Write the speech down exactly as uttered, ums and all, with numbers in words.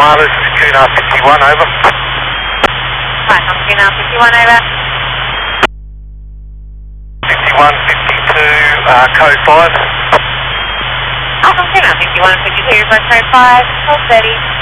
Wireless is Kunar fifty-one, over. Right, I'm Kunar fifty-one, over. fifty-one, fifty-two, uh, code five. I'm Kunar fifty-one, fifty-two, code five, twelve thirty.